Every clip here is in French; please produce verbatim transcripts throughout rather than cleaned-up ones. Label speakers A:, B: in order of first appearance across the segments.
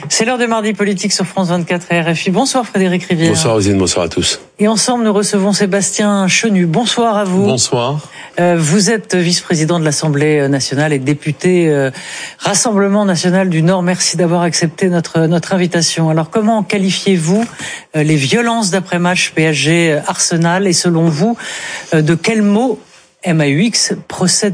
A: C'est l'heure de Mardi Politique sur France vingt-quatre et R F I. Bonsoir Frédéric Rivière.
B: Bonsoir Rosine, bonsoir à tous.
A: Et ensemble, nous recevons Sébastien Chenu. Bonsoir à vous.
B: Bonsoir.
A: Euh, vous êtes vice-président de l'Assemblée nationale et député euh, Rassemblement national du Nord. Merci d'avoir accepté notre notre invitation. Alors, comment qualifiez-vous euh, les violences d'après-match P S G-Arsenal et selon vous, euh, de quel mot M A U X procède-t-il ?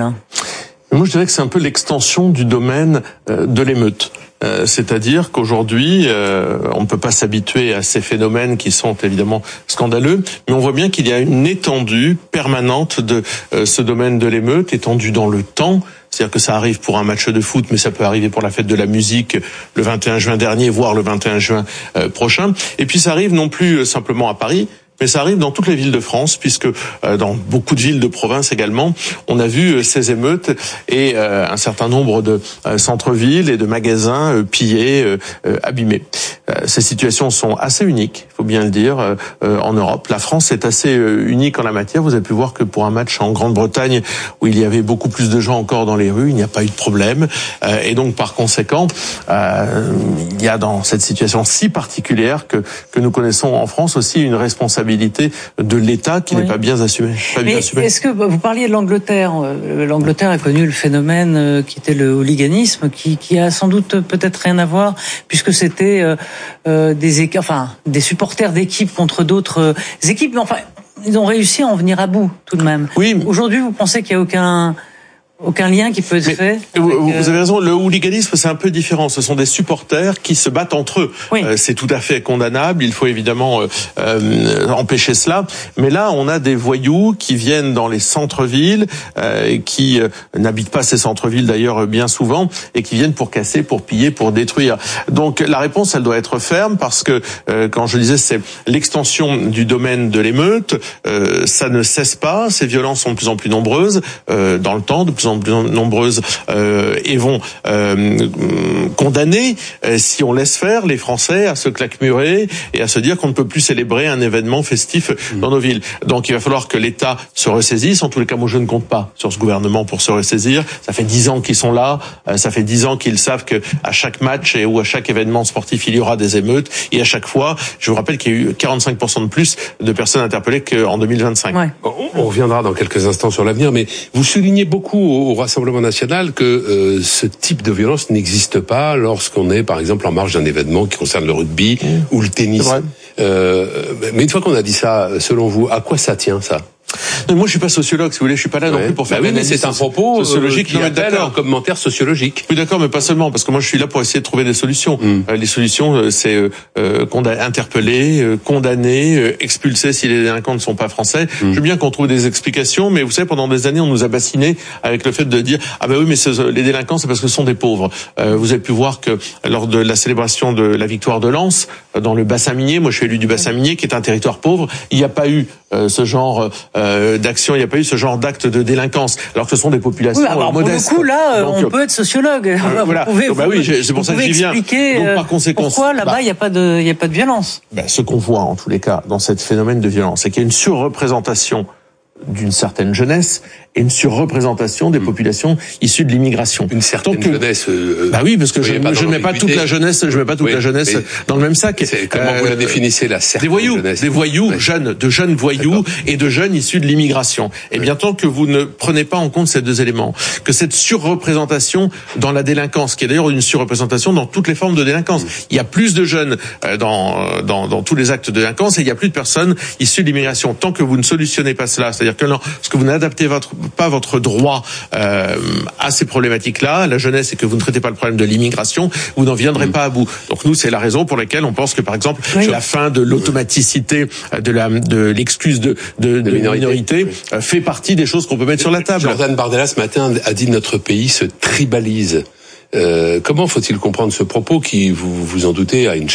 B: Moi, je dirais que c'est un peu l'extension du domaine euh, de l'émeute. Euh, c'est-à-dire qu'aujourd'hui, euh, on ne peut pas s'habituer à ces phénomènes qui sont évidemment scandaleux, mais on voit bien qu'il y a une étendue permanente de euh, ce domaine de l'émeute, étendue dans le temps. C'est-à-dire que ça arrive pour un match de foot, mais ça peut arriver pour la fête de la musique le vingt et un juin dernier, voire le vingt et un juin euh, prochain. Et puis ça arrive non plus simplement à Paris, mais ça arrive dans toutes les villes de France, puisque euh, dans beaucoup de villes de province également, on a vu euh, ces émeutes et euh, un certain nombre de euh, centres-villes et de magasins euh, pillés, euh, euh, abîmés. Euh, ces situations sont assez uniques, il faut bien le dire, euh, euh, en Europe. La France est assez euh, unique en la matière. Vous avez pu voir que pour un match en Grande-Bretagne, où il y avait beaucoup plus de gens encore dans les rues, il n'y a pas eu de problème. Euh, et donc, par conséquent, euh, il y a dans cette situation si particulière que, que nous connaissons en France aussi une responsabilité de l'État qui oui. n'est pas bien assumée. Pas
A: Mais
B: bien assumée.
A: Est-ce que vous parliez de l'Angleterre ? L'Angleterre a connu le phénomène qui était le hooliganisme, qui, qui a sans doute peut-être rien à voir, puisque c'était euh, euh, des équipes, enfin des supporters d'équipes contre d'autres euh, équipes. Mais enfin, ils ont réussi à en venir à bout tout de même.
B: Oui.
A: Aujourd'hui, vous pensez qu'il n'y a aucun Aucun lien qui peut être fait.
B: Vous, euh... vous avez raison. Le hooliganisme, c'est un peu différent. Ce sont des supporters qui se battent entre eux.
A: Oui.
B: Euh, c'est tout à fait condamnable. Il faut évidemment euh, euh, empêcher cela. Mais là, on a des voyous qui viennent dans les centres-villes, euh, qui euh, n'habitent pas ces centres-villes d'ailleurs bien souvent, et qui viennent pour casser, pour piller, pour détruire. Donc la réponse, elle doit être ferme, parce que euh, quand je disais, c'est l'extension du domaine de l'émeute. Euh, ça ne cesse pas. Ces violences sont de plus en plus nombreuses euh, dans le temps, de plus en plus nombreuses euh, et vont euh, condamner, euh, si on laisse faire, les Français à se claquemurer et à se dire qu'on ne peut plus célébrer un événement festif mmh. dans nos villes. Donc il va falloir que l'État se ressaisisse. En tous les cas, moi je ne compte pas sur ce gouvernement pour se ressaisir. Ça fait dix ans qu'ils sont là. Euh, ça fait dix ans qu'ils savent que à chaque match et ou à chaque événement sportif, il y aura des émeutes. Et à chaque fois, je vous rappelle qu'il y a eu quarante-cinq pour cent de plus de personnes interpellées qu'en deux mille vingt-cinq.
A: Ouais.
C: On reviendra dans quelques instants sur l'avenir, mais vous soulignez beaucoup au Rassemblement national que euh, ce type de violence n'existe pas lorsqu'on est, par exemple, en marge d'un événement qui concerne le rugby mmh. ou le tennis. Euh, mais une fois qu'on a dit ça, selon vous, à quoi ça tient, ça ?
B: Mais moi, je suis pas sociologue, si vous voulez, je suis pas là ouais. non plus pour faire
C: bah oui, mais c'est un propos sociologique euh, qui appelle un commentaire sociologique.
B: Oui, d'accord, mais pas seulement, parce que moi, je suis là pour essayer de trouver des solutions. Mm. Euh, les solutions, euh, c'est euh, euh, interpeller, euh, condamner, euh, expulser si les délinquants ne sont pas français. Mm. Je veux bien qu'on trouve des explications, mais vous savez, pendant des années, on nous a bassinés avec le fait de dire ah ben oui, mais ce, les délinquants, c'est parce que ce sont des pauvres. Euh, vous avez pu voir que lors de la célébration de la victoire de Lens, dans le bassin minier, moi, je suis élu du bassin minier, qui est un territoire pauvre, il n'y a pas eu euh, ce genre euh, d'action, il n'y a pas eu ce genre d'acte de délinquance, alors que ce sont des populations oui, alors, modestes.
A: Pour le coup, là,
B: donc,
A: on peut être sociologue.
B: Euh,
A: vous
B: voilà.
A: pouvez,
B: donc, bah oui, c'est pour ça que j'y viens. Donc, par conséquent,
A: pourquoi là-bas, il bah, n'y a pas de, il n'y a pas de violence.
B: Bah, ce qu'on voit, en tous les cas, dans ce phénomène de violence, c'est qu'il y a une surreprésentation d'une certaine jeunesse et une surreprésentation des mmh. populations issues de l'immigration.
C: Une certaine que, jeunesse. Euh,
B: bah oui, parce que je ne mets pas toute la jeunesse, je mets pas toute oui, la jeunesse dans le même sac.
C: Comment euh, vous la définissez la certaine
B: Des voyous,
C: jeunesse.
B: des voyous ouais. jeunes, de jeunes voyous et de jeunes issus de l'immigration. Et bien tant que vous ne prenez pas en compte ces deux éléments, que cette surreprésentation dans la délinquance, qui est d'ailleurs une surreprésentation dans toutes les formes de délinquance, mmh. il y a plus de jeunes dans, dans dans tous les actes de délinquance et il y a plus de personnes issues de l'immigration. Tant que vous ne solutionnez pas cela, c'est-à-dire que lorsque vous n'adaptez votre, pas votre droit euh, à ces problématiques-là, à la jeunesse, et que vous ne traitez pas le problème de l'immigration, vous n'en viendrez mmh. pas à bout. Donc nous, c'est la raison pour laquelle on pense que, par exemple, oui. la fin de l'automaticité de la de l'excuse de de, de, de minorité, minorité oui. euh, fait partie des choses qu'on peut mettre sur la table.
C: Jordan Bardella ce matin a dit notre pays se tribalise. Euh, comment faut-il comprendre ce propos qui, vous vous en doutez, a une charge polémique ?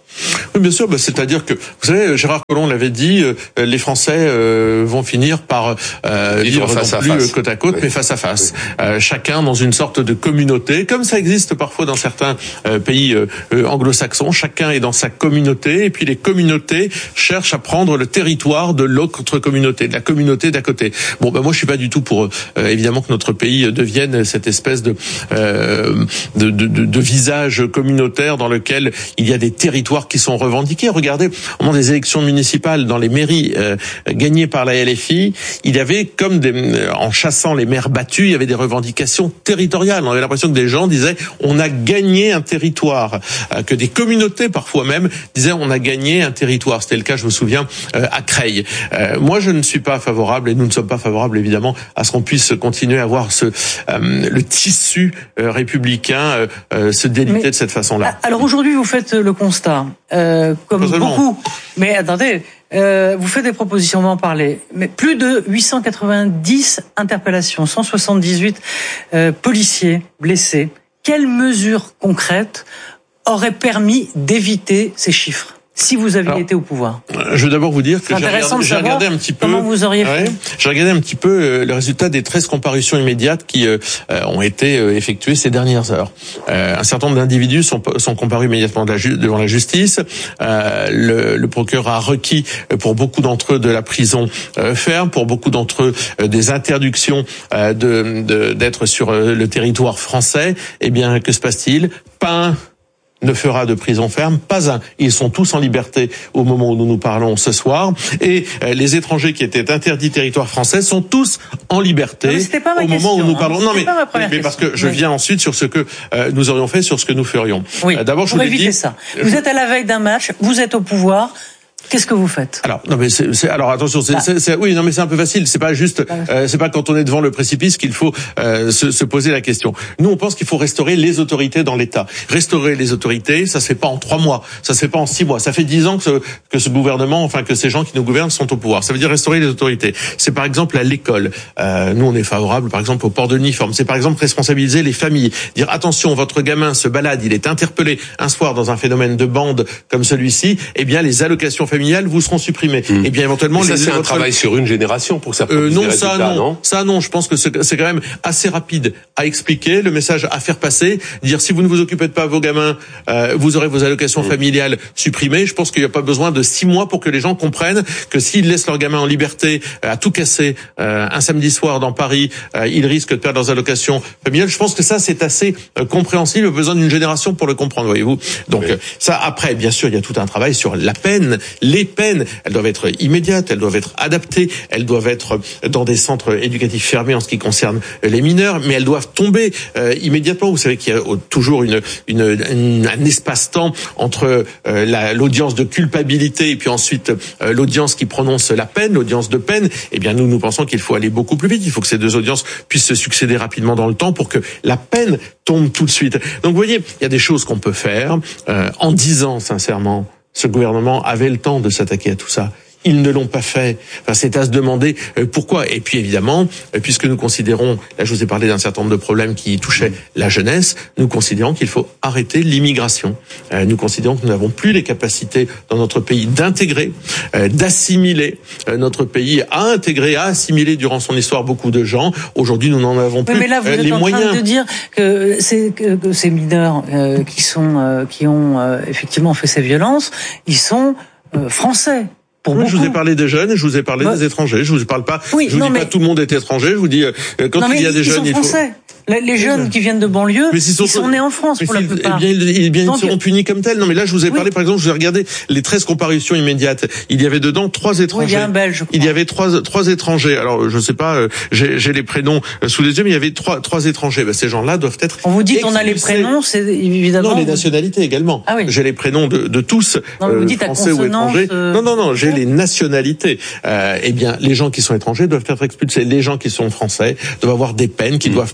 B: Oui, bien sûr. Bah, c'est-à-dire que, vous savez, Gérard Collomb l'avait dit, euh, les Français euh, vont finir par euh, vivre
C: face
B: non
C: à
B: plus
C: face.
B: côte à côte, oui. mais face à face. Oui. Euh, chacun dans une sorte de communauté, comme ça existe parfois dans certains euh, pays euh, anglo-saxons. Chacun est dans sa communauté, et puis les communautés cherchent à prendre le territoire de l'autre communauté, de la communauté d'à côté. Bon, ben moi, je suis pas du tout pour euh, évidemment que notre pays devienne cette espèce de euh, de, de, de, de visage communautaire dans lequel il y a des territoires qui sont revendiqués. Regardez, au moment des élections municipales dans les mairies euh, gagnées par la L F I, il y avait comme des, euh, en chassant les maires battus, il y avait des revendications territoriales. On avait l'impression que des gens disaient on a gagné un territoire, euh, que des communautés parfois même disaient on a gagné un territoire. C'était le cas, je me souviens, euh, à Creil. Euh, moi, je ne suis pas favorable et nous ne sommes pas favorables évidemment à ce qu'on puisse continuer à voir ce euh, le tissu euh, républicain euh, se déliter Mais, de cette façon-là.
A: Alors aujourd'hui, vous faites le constat. Euh, comme beaucoup. Mais attendez, euh, vous faites des propositions, on va en parler. Mais plus de huit cent quatre-vingt-dix interpellations, cent soixante-dix-huit euh, policiers blessés. Quelles mesures concrètes auraient permis d'éviter ces chiffres si vous aviez Alors, été au pouvoir?
B: Je veux d'abord vous dire que j'ai regardé, j'ai regardé un petit peu.
A: Comment vous auriez fait?
B: Ouais, j'ai regardé un petit peu euh, le résultat des treize comparutions immédiates qui euh, ont été euh, effectuées ces dernières heures. Euh, un certain nombre d'individus sont, sont comparus immédiatement de la ju- devant la justice. Euh, le, le procureur a requis pour beaucoup d'entre eux de la prison euh, ferme, pour beaucoup d'entre eux euh, des interdictions euh, de, de d'être sur euh, le territoire français. Eh bien, que se passe-t-il? Pas un ne fera de prison ferme, pas un. Ils sont tous en liberté au moment où nous nous parlons ce soir. Et euh, les étrangers qui étaient interdits territoire français sont tous en liberté
A: non, pas ma
B: au
A: question,
B: moment où nous
A: hein.
B: parlons. Non mais, mais, mais parce que je
A: oui.
B: viens ensuite sur ce que euh, nous aurions fait, sur ce que nous ferions.
A: Oui.
B: Euh, d'abord, je
A: vous
B: vous l'ai dit.
A: ça. Vous êtes à la veille d'un match, vous êtes au pouvoir. Qu'est-ce que vous faites?
B: Alors non mais c'est, c'est alors attention c'est, bah. c'est, c'est oui non mais c'est un peu facile, c'est pas juste euh, c'est pas quand on est devant le précipice qu'il faut euh, se, se poser la question. Nous on pense qu'il faut restaurer les autorités dans l'État. Restaurer les autorités, ça se fait pas en trois mois, ça se fait pas en six mois, ça fait dix ans que ce, que ce gouvernement, enfin que ces gens qui nous gouvernent sont au pouvoir. Ça veut dire restaurer les autorités. C'est par exemple à l'école. Euh, nous on est favorable par exemple au port de l'uniforme. C'est par exemple responsabiliser les familles, dire attention votre gamin se balade, il est interpellé un soir dans un phénomène de bande comme celui-ci, eh bien les allocations familiales vous seront supprimées. Mmh. Et bien éventuellement,
C: mais ça
B: les,
C: c'est
B: les,
C: un travail sur une génération pour que ça produise
B: euh, non,
C: des
B: ça
C: résultats,
B: non,
C: non,
B: ça non. Je pense que c'est, c'est quand même assez rapide à expliquer, le message à faire passer, dire si vous ne vous occupez pas de vos gamins, euh, vous aurez vos allocations mmh. familiales supprimées. Je pense qu'il n'y a pas besoin de six mois pour que les gens comprennent que s'ils laissent leurs gamins en liberté euh, à tout casser euh, un samedi soir dans Paris, euh, ils risquent de perdre leurs allocations familiales. Je pense que ça c'est assez euh, compréhensible. Il y a besoin d'une génération pour le comprendre, voyez-vous. Donc oui. euh, ça après, bien sûr, il y a tout un travail sur la peine, les peines. Elles doivent être immédiates, elles doivent être adaptées, elles doivent être dans des centres éducatifs fermés en ce qui concerne les mineurs, mais elles doivent tomber euh, immédiatement. Vous savez qu'il y a toujours une, une, une un espace-temps entre euh, la, l'audience de culpabilité et puis ensuite euh, l'audience qui prononce la peine, l'audience de peine. Eh bien, nous, nous pensons qu'il faut aller beaucoup plus vite. Il faut que ces deux audiences puissent se succéder rapidement dans le temps pour que la peine tombe tout de suite. Donc, vous voyez, il y a des choses qu'on peut faire euh, en dix ans, sincèrement. Ce gouvernement avait le temps de s'attaquer à tout ça. Ils ne l'ont pas fait. Enfin, c'est à se demander euh, pourquoi. Et puis évidemment, euh, puisque nous considérons, là je vous ai parlé d'un certain nombre de problèmes qui touchaient la jeunesse, nous considérons qu'il faut arrêter l'immigration. Euh, nous considérons que nous n'avons plus les capacités dans notre pays d'intégrer, euh, d'assimiler. Euh, notre pays a intégré, a assimilé durant son histoire beaucoup de gens. Aujourd'hui, nous n'en avons plus
A: oui, mais là, vous
B: euh,
A: êtes
B: les
A: en
B: moyens.
A: Train de dire que, c'est, que, que ces mineurs euh, qui sont, euh, qui ont euh, effectivement fait ces violences, ils sont euh, français. Pour
B: oui,
A: beaucoup.
B: Je vous ai parlé des jeunes, je vous ai parlé bah, des étrangers. Je vous parle pas.
A: Oui,
B: je vous
A: non,
B: dis
A: mais...
B: pas tout le monde est étranger. Je vous dis euh, quand
A: non,
B: il y a des
A: ils
B: jeunes,
A: sont
B: il faut.
A: Français. Les jeunes oui. qui viennent de banlieue, mais ils sont, ils sont nés en France pour la plupart.
B: Eh bien, ils, eh bien,
A: Donc,
B: ils seront punis comme tels. Non, mais là, je vous ai
A: oui.
B: parlé, par exemple, je vous ai regardé les treize comparutions immédiates. Il y avait dedans trois étrangers.
A: Oui, il y a un Belge, je crois.
B: Il y avait trois, trois étrangers. Alors, je sais pas, j'ai, j'ai les prénoms sous les yeux, mais il y avait trois, trois étrangers. Ben, ces gens-là doivent être.
A: On vous dit qu'on a les prénoms, c'est évidemment.
B: Non, les nationalités également.
A: Ah oui.
B: J'ai les prénoms de, de tous,
A: non, mais vous dites
B: français ou étrangers.
A: Euh...
B: Non, non, non, j'ai les nationalités. Euh, eh bien, les gens qui sont étrangers doivent être expulsés. Les gens qui sont français doivent avoir des peines qui mmh. doivent tomber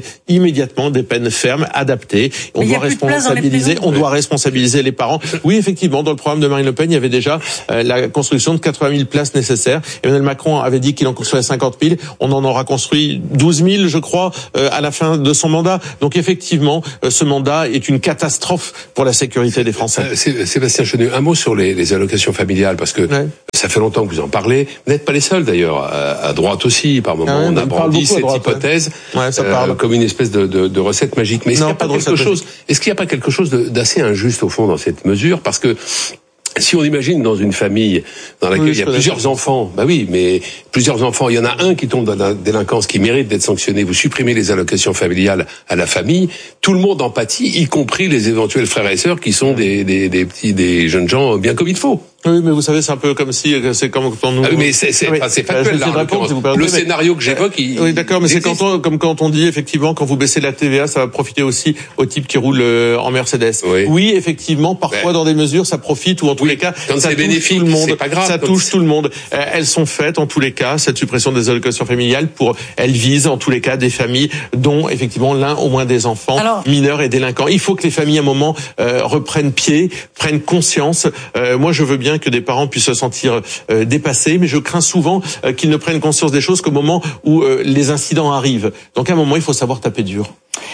B: immédiatement des peines fermes, adaptées. On doit responsabiliser, on doit responsabiliser les parents. Oui, effectivement, dans le programme de Marine Le Pen, il y avait déjà euh, la construction de quatre-vingt mille places nécessaires. Emmanuel Macron avait dit qu'il en construirait cinquante mille. On en aura construit douze mille, je crois, euh, à la fin de son mandat. Donc effectivement, euh, ce mandat est une catastrophe pour la sécurité des Français.
C: Euh, Sébastien Chenu, un mot sur les, les allocations familiales, parce que ouais. ça fait longtemps que vous en parlez. Vous n'êtes pas les seuls d'ailleurs, à, à droite aussi, par moment, ah ouais, on a brandi cette droite, hypothèse ouais. Ouais, ça parle. Euh, comme une espèce de, de, de recette magique. Mais est-ce qu'il n'y a pas, pas quelque chose, est-ce qu'il n'y a pas quelque chose de, d'assez injuste au fond dans cette mesure? Parce que si on imagine dans une famille dans laquelle oui, il y a plusieurs ça. enfants, bah oui, mais plusieurs enfants, il y en a un qui tombe dans la délinquance, qui mérite d'être sanctionné, vous supprimez les allocations familiales à la famille, tout le monde en pâtit, y compris les éventuels frères et sœurs qui sont des, des, des petits, des jeunes gens bien comme il faut.
B: Oui, mais vous savez, c'est un peu comme si, c'est comme quand nous...
C: Ah oui, mais c'est, c'est, oui, enfin, c'est factuel, là, répondre, si vous le mais... scénario que j'évoque, il...
B: Oui, d'accord, mais c'est quand on, comme quand on dit, effectivement, quand vous baissez la T V A, ça va profiter aussi aux types qui roulent en Mercedes. Oui, oui effectivement, parfois, ouais. dans des mesures, ça profite, ou en tous oui. les cas,
C: quand
B: ça
C: c'est
B: touche
C: bénéfique,
B: tout le monde.
C: C'est pas grave,
B: ça touche tout le monde. Elles sont faites, en tous les cas, cette suppression des allocations familiales, pour, elles visent, en tous les cas, des familles dont, effectivement, l'un au moins des enfants, Alors... mineurs et délinquants. Il faut que les familles, à un moment, euh, reprennent pied, prennent conscience. Euh, moi, je veux bien que des parents puissent se sentir euh, dépassés, mais je crains souvent euh, qu'ils ne prennent conscience des choses qu'au moment où euh, les incidents arrivent. Donc à un moment, il faut savoir taper dur.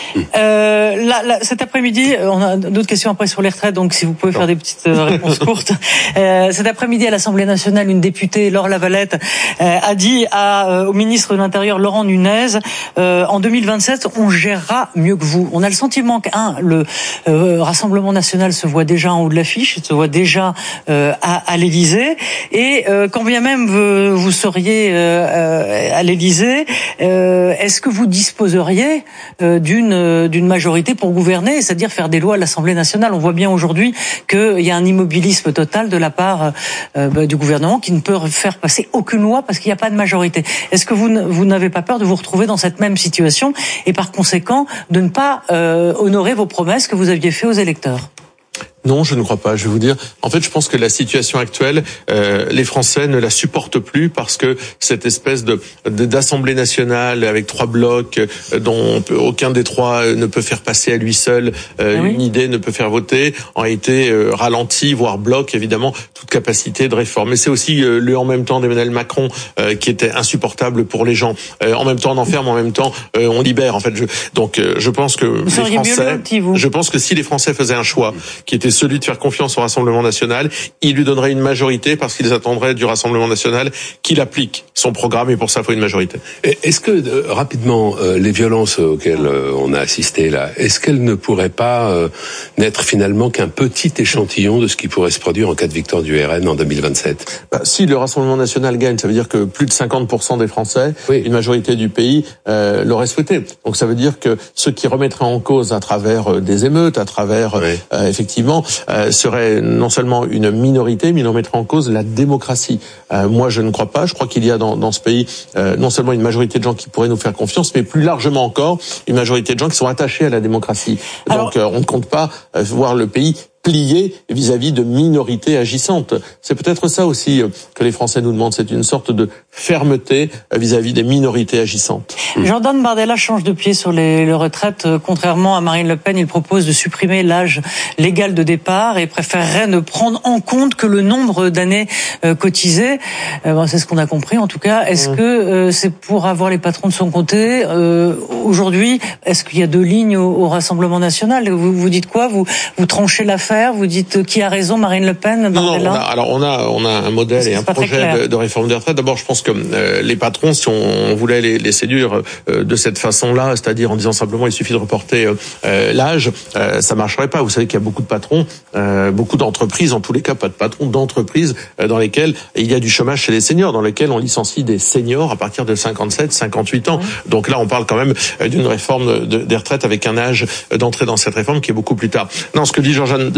A: Euh, là, là, cet après-midi, on a d'autres questions après sur les retraites, donc si vous pouvez faire des petites euh, réponses courtes. Euh, cet après-midi, à l'Assemblée nationale, une députée, Laure Lavalette, euh, a dit à, euh, au ministre de l'Intérieur, Laurent Nunez, euh, en deux mille vingt-sept, on gérera mieux que vous. On a le sentiment qu'un, le euh, Rassemblement national se voit déjà en haut de l'affiche, se voit déjà euh, à, à l'Élysée, et euh, quand bien même vous, vous seriez euh, à l'Élysée, euh, est-ce que vous disposeriez euh, d'une d'une majorité pour gouverner, c'est-à-dire faire des lois à l'Assemblée nationale? On voit bien aujourd'hui qu'il y a un immobilisme total de la part euh, bah, du gouvernement qui ne peut faire passer aucune loi parce qu'il n'y a pas de majorité. Est-ce que vous, vous n'avez pas peur de vous retrouver dans cette même situation et par conséquent de ne pas euh, honorer vos promesses que vous aviez faites aux électeurs?
B: Non, je ne crois pas. Je vais vous dire, en fait, je pense que la situation actuelle, euh, les Français ne la supportent plus parce que cette espèce de, de d'Assemblée nationale avec trois blocs euh, dont peut, aucun des trois ne peut faire passer à lui seul euh, ah oui. une idée, ne peut faire voter, ont été euh, ralentis, voire bloquent évidemment toute capacité de réforme. Mais c'est aussi euh, le en même temps d'Emmanuel Macron euh, qui était insupportable pour les gens. Euh, en même temps, on enferme, en même temps, euh, on libère. En fait, je, donc euh, je pense que vous les Français, petit, vous. je pense que si les Français faisaient un choix qui était celui de faire confiance au Rassemblement national, il lui donnerait une majorité parce qu'ils attendraient du Rassemblement national qu'il applique son programme et pour ça, il faut une majorité.
C: Est-ce que, euh, rapidement, euh, les violences auxquelles euh, on a assisté là, est-ce qu'elles ne pourraient pas euh, n'être finalement qu'un petit échantillon de ce qui pourrait se produire en cas de victoire du R N en deux mille vingt-sept?
B: Bah, si le Rassemblement national gagne, ça veut dire que plus de cinquante pour cent des Français, oui. une majorité du pays, euh, l'auraient souhaité. Donc ça veut dire que ceux qui remettraient en cause à travers euh, des émeutes, à travers, oui. euh, effectivement, euh, serait non seulement une minorité, mais il en mettrait en cause la démocratie. Euh, moi, je ne crois pas. Je crois qu'il y a dans, dans ce pays euh, non seulement une majorité de gens qui pourraient nous faire confiance, mais plus largement encore, une majorité de gens qui sont attachés à la démocratie. Alors, donc, euh, on ne compte pas euh, voir le pays plié vis-à-vis de minorités agissantes. C'est peut-être ça aussi que les Français nous demandent, c'est une sorte de fermeté vis-à-vis des minorités agissantes.
A: Jordan Bardella change de pied sur les, les retraites. Contrairement à Marine Le Pen, il propose de supprimer l'âge légal de départ et préférerait ne prendre en compte que le nombre d'années euh, cotisées. Euh, bon, c'est ce qu'on a compris en tout cas. Est-ce mmh. que euh, c'est pour avoir les patrons de son côté euh, aujourd'hui? Est-ce qu'il y a deux lignes au, au Rassemblement national? Vous, vous dites quoi? Vous, vous tranchez l'affaire? Vous dites qui a raison, Marine Le Pen, Bardella?
B: Non, non, on a, alors on a on a un modèle et un projet de, de réforme des retraites. D'abord, je pense que euh, les patrons, si on, on voulait les, les séduire euh, de cette façon-là, c'est-à-dire en disant simplement il suffit de reporter euh, l'âge, euh, ça marcherait pas. Vous savez qu'il y a beaucoup de patrons, euh, beaucoup d'entreprises, en tous les cas pas de patrons, d'entreprises euh, dans lesquelles il y a du chômage chez les seniors, dans lesquelles on licencie des seniors à partir de cinquante-sept, cinquante-huit ans. Oui. Donc là, on parle quand même d'une réforme de, de, des retraites avec un âge d'entrée dans cette réforme qui est beaucoup plus tard. Non, ce que dit Jordan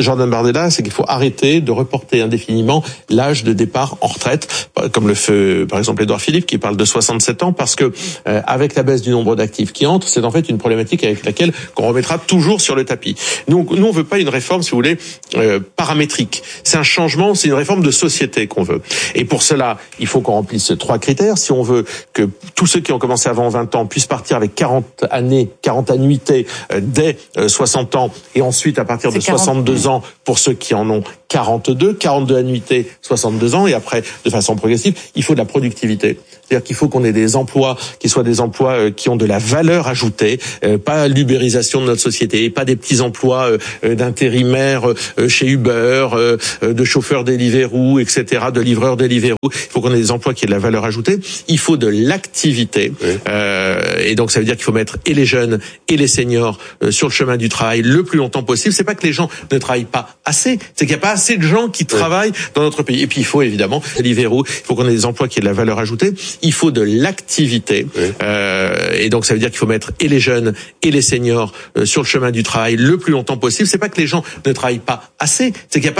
B: Jordan Bardella, c'est qu'il faut arrêter de reporter indéfiniment l'âge de départ en retraite, comme le fait par exemple Édouard Philippe qui parle de soixante-sept ans, parce que euh, avec la baisse du nombre d'actifs qui entrent, c'est en fait une problématique avec laquelle qu'on remettra toujours sur le tapis. Nous, nous on veut pas une réforme, si vous voulez, euh, paramétrique. C'est un changement, c'est une réforme de société qu'on veut. Et pour cela, il faut qu'on remplisse trois critères. Si on veut que tous ceux qui ont commencé avant vingt ans puissent partir avec quarante années, quarante annuités euh, dès euh, soixante ans, et ensuite à partir de soixante-deux ans pour ceux qui en ont quarante-deux, quarante-deux annuités, soixante-deux ans, et après, de façon progressive, il faut de la productivité. C'est-à-dire qu'il faut qu'on ait des emplois qui soient des emplois euh, qui ont de la valeur ajoutée, euh, pas l'ubérisation de notre société, pas des petits emplois euh, d'intérimaires euh, chez Uber, euh, de chauffeurs Deliveroo, et cetera, de livreurs Deliveroo. Il faut qu'on ait des emplois qui aient de la valeur ajoutée. Il faut de l'activité. Oui. Euh, et donc, ça veut dire qu'il faut mettre et les jeunes et les seniors euh, sur le chemin du travail le plus longtemps possible. C'est pas que les gens ne travaillent pas assez, c'est qu'il n'y a pas assez de gens qui travaillent oui. dans notre pays. Et puis, il faut évidemment Deliveroo. Il faut qu'on ait des emplois qui aient de la valeur ajoutée. Il faut de l'activité. Oui. Euh, et donc, ça veut dire qu'il faut mettre et les jeunes et les seniors euh, sur le chemin du travail le plus longtemps possible. C'est pas que les gens ne travaillent pas assez, c'est qu'il n'y a pas